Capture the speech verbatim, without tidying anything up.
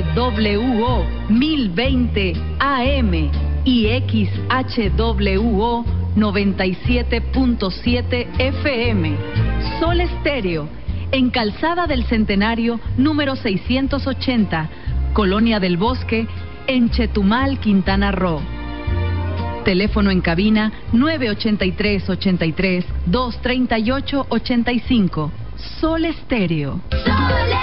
W O mil veinte A M y X H W O noventa y siete punto siete F M. Sol Estéreo, en Calzada del Centenario, número seiscientos ochenta, Colonia del Bosque, en Chetumal, Quintana Roo. Teléfono en cabina nueve ochenta y tres, ochenta y tres, dos treinta y ocho, ochenta y cinco. Sol Estéreo. Sol